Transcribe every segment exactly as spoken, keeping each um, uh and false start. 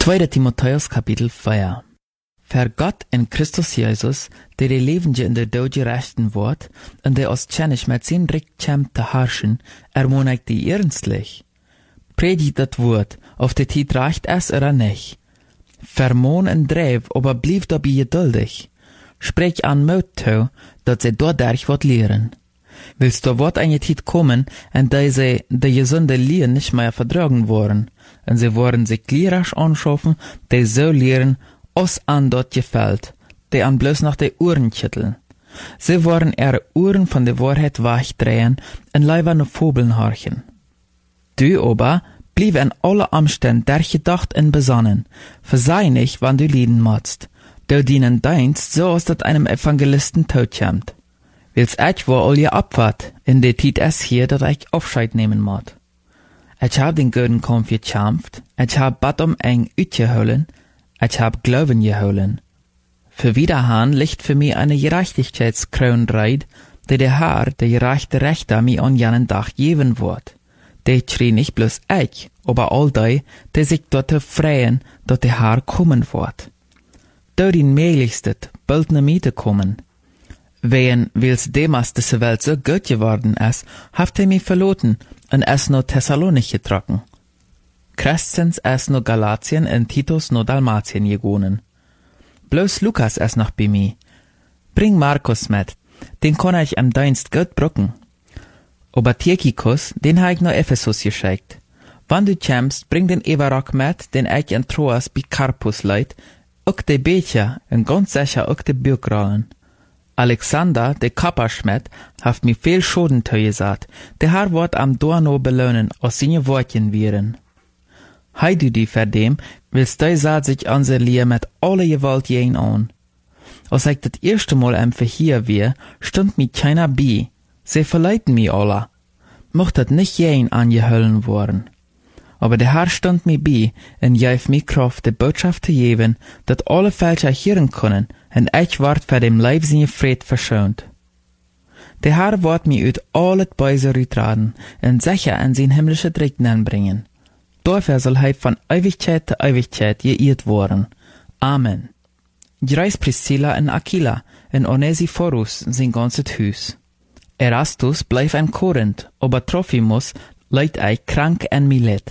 Tweede Timotheus kapitel vier. Ver Gott in Christus Jesus, der de levende in de dood gerechten wordt, en de ons kennis met zijn recht kämpt te herrschen, ermon ik die ernstlich. Predigt dat woord, of de tijd reicht es oder nicht. Vermon en drijf, aber blief dabei geduldig. Sprech an Mut toe, dat ze doorderg wat leren. Willst du wat an je tijd kommen, en deze de gesunde Lehren nicht mehr verdragen worden, en sie worden sich Lehrers anschaffen, die so lehren, os an dort gefällt, die an bloß nach de Ohren kitteln. Sie wollen ihre Ohren von der Wahrheit wachdrehen en leider ne Fobeln horchen. Du aber, blieb in alle Umständen der Gedacht en besonnen, versei nicht, wann du lieden motst. Du dienen deinst, so als dat einem Evangelisten tot kommt. Wils ich wo all je abwart, in de Tiet es hier, dat ich Aufscheid nehmen mod. Ich hab den guten Kampf gekämpft, ich hab bad um eng uitgeholen, ich hab Glauben geholen. Für Wiederhahn liegt für mich eine Gerechtigkeitskronreit, die der Herr, der gerechte Rechter, mir an jenen Tag geben wird. Die schrie nicht bloß ich, aber all die, die sich dort freuen, dass der Herr kommen wird. Dort ihn möglichstet, bald ne Miete kommen. Wen, wils demas diese Welt so gut geworden ist, habt er mich verloren und es no Thessalonich getrocken. Crescens es no Galatien und Titus no Dalmatien gegonen. Bloß Lukas es noch bei mir. Bring Markus mit, den kann ich am Dienst gut brücken. Aber Tychicus, den ha ich no Ephesus geschickt. Wann du kämst, bring den Everock mit, den ich in Troas bei Carpus leit, ook de Becher und ganz sicher ook de Bürgrollen. Alexander, de Kapperschmidt, haft mir viel Schoden gesagt. Der Herr wird am Dorno belohnen, aus seine Wortchen wären. Hei du die verdem, willst du saat sich unser Lier mit alle Gewalt jen an. Als ich das erste Mal am Verhier wir, stund mi keiner bei. Sie verleiten mi alle. Mocht dat nicht jen angehöllen worden. Aber der Herr stund mi bei, und jeif mi Kraft, de Botschaft zu geben, dat alle Fälscher hören können, und ich ward für dem Leib seine Fried verschont. Der Herr wird mi ut alles Böse rütraden, und sicher an sein himmlische Dricken bringen. Dafür soll er von Ewigkeit zu Ewigkeit geirrt worden. Amen. Greis Priscilla und Aquila, und Onesiphorus sein ganzes Hus. Erastus bleif in Korinth, aber Trophimus leid ei krank en Milet.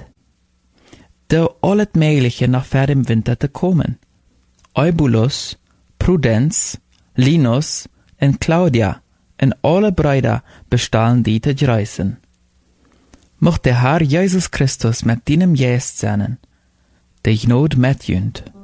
Do alles Mögliche noch vor dem Winter zu kommen. Eubulus, Prudenz, Linus und Claudia und alle Brüder bestahlen die zu reisen. Mocht der Herr Jesus Christus mit deinem Geist sein, dich Not mitjünd.